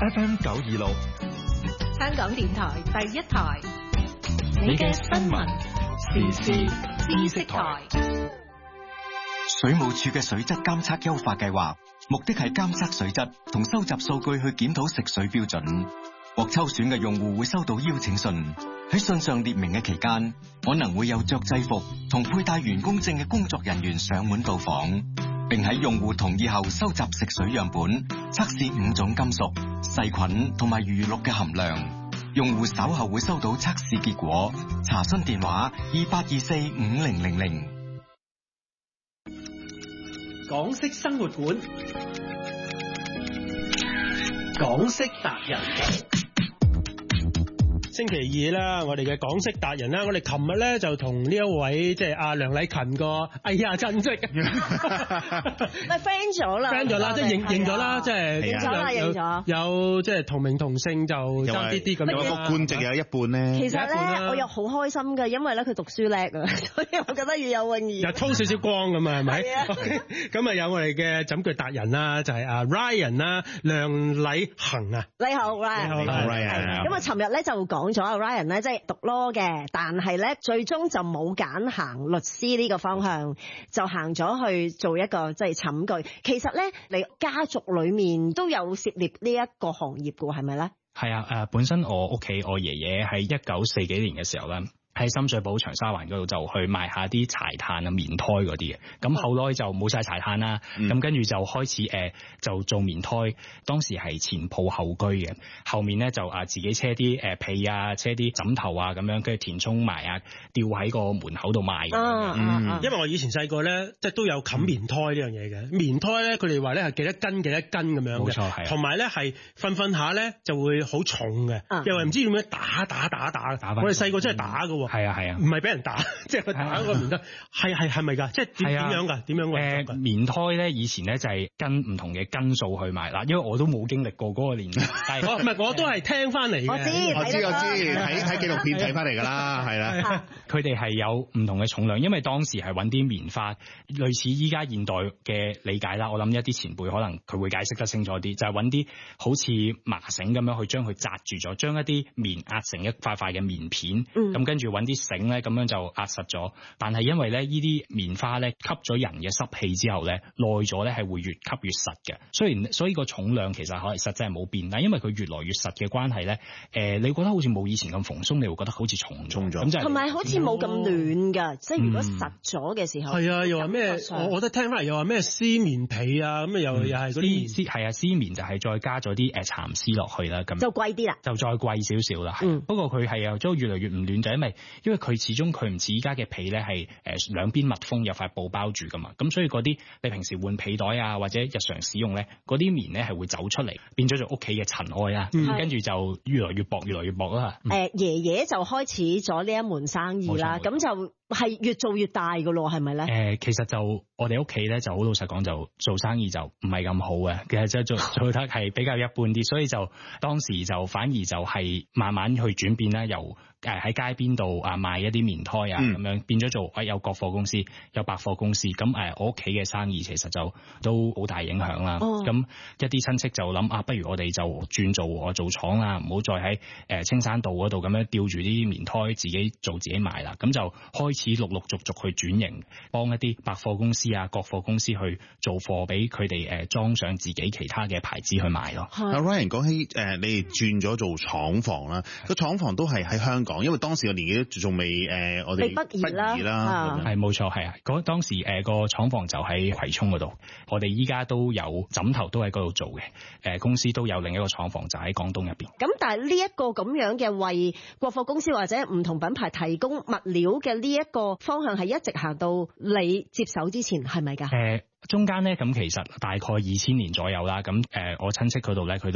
FM 926， 香港電台第一台，你嘅新聞時事知識台。 水務署嘅水質監測優化計劃，目的係監測水質同收集數據去檢討食水標準。獲抽選嘅用戶會收到邀請信，喺信上列明嘅期間，可能會有着制服同佩戴員工證嘅工作人員上門到訪，並喺用戶同意後收集食水樣本，測試5種金屬、細菌同埋餘氯嘅含量。用戶稍後會收到測試結果。查詢電話28245000。 港式生活館，港式達人。星期二啦，我哋嘅港式達人啦，我哋琴日咧就同呢一位即係阿梁禮勤個哎呀親戚， 咪 friend 咗啦， 即係認咗啦，即係認咗，有即係同名同姓就爭啲啲咁樣。 有個官職有一半咧。 其實咧，我又好開心嘅，因為咧佢讀書叻啊，所以我覺得要有榮譽。 又抽少少光咁啊，係咪？咁啊有我哋嘅枕腳達人啦，就係阿 Ryan 啦，梁禮勤啊。 你好 Ryan。 你好 Ryan。 咁啊，尋日咧就講咗阿 Ryan 咧，即係讀 law 嘅，但係咧最終就冇揀行律師呢個方向，就行咗去做一個即係寢具。其實咧，你家族裏面都有涉獵呢一個行業嘅，係咪咧？ 係啊，本身我屋企我爺爺喺1940幾年嘅時候咧，喺深水埗長沙灣嗰度就去賣下啲柴炭啊、棉胎嗰啲嘅，咁後來就冇晒柴炭啦，咁跟住就開始就做棉胎，當時係前鋪後居嘅，後面咧就自己車啲被啊、車啲枕頭啊咁樣，跟住填充埋啊，吊喺個門口度賣。 因為我以前細個咧，即係都有冚棉胎呢樣嘢嘅，棉胎咧佢哋話咧係幾多斤咁樣嘅， 冇錯係， 同埋咧係瞓下咧就會好重嘅，又係唔知點樣打，我哋細個真係打㗎喎。 係啊， 唔係俾人打，即係佢打個棉胎，係咪㗎？即係點樣㗎？點樣棉胎咧，以前咧就係跟唔同嘅斤數去賣啦，因為我都冇經歷過嗰個年代。 唔係，我都係聽翻嚟嘅。 我知， 睇紀錄片睇翻嚟㗎啦，係啦。 佢哋係有唔同嘅重量，因為當時係揾啲棉花，類似依家現代嘅理解啦。我諗一啲前輩可能佢會解釋得清楚啲，就係揾啲好似麻繩咁樣去將佢紮住咗，將一啲棉壓成一塊塊嘅棉片，咁跟住揾啲繩咧咁樣就壓實咗。但係因為咧呢啲棉花咧吸咗人嘅濕氣之後咧，耐咗咧係會越吸越實嘅。所以個重量其實可能實際係冇變，但因為佢越來越實嘅關係咧，你覺得好似冇以前咁蓬鬆，你會覺得好似重咗。咁就同埋好似冇咁暖㗎，即係如果實咗嘅時候。 係啊，又話咩？我覺得聽翻嚟又話咩絲棉被啊，咁又係嗰啲絲棉就係再加咗啲蠶絲落去啦，咁就貴啲啦， 就再貴少少啦。不過佢係都越嚟越唔暖，就因為佢始終佢唔似依家嘅被咧係兩邊密封有塊布包住噶嘛，咁所以嗰啲你平時換被袋啊或者日常使用咧，嗰啲棉咧係會走出嚟，變咗做屋企嘅塵埃啦，跟住就越來越薄啦。 爺爺就開始咗呢一門生意啦，咁就係越做越大噶咯，係咪咧？ 其實就我哋屋企咧就好老實講，就做生意就唔係咁好嘅，其實就做得係比較一般啲，所以就當時就反而就係慢慢去轉變啦，由喺街邊度賣一啲棉胎啊咁樣，變咗做有國貨公司，有百貨公司。咁我屋企嘅生意其實就都好大影響啦。咁一啲親戚就諗不如我哋就轉做廠啦，唔好再喺青山道嗰度咁樣吊住啲棉胎自己做自己賣啦。咁就開始陸陸續續去轉型，幫一啲百貨公司啊、國貨公司去做貨俾佢哋裝上自己其他嘅牌子去賣咯。 阿 Ryan 講起你哋轉咗做廠房啦，個廠房都係喺香港，因為當時個年紀都仲未我哋畢業啦， 係冇錯係啊。當時個廠房就喺葵涌嗰度，我哋依家都有枕頭都喺嗰度做嘅，公司都有另一個廠房就喺廣東入邊。 咁但係呢一個咁樣嘅為國貨公司或者唔同品牌提供物料嘅呢一個方向係一直行到你接手之前，係咪㗎？ 中間咧咁其實大概2000年左右啦，咁我親戚嗰度咧佢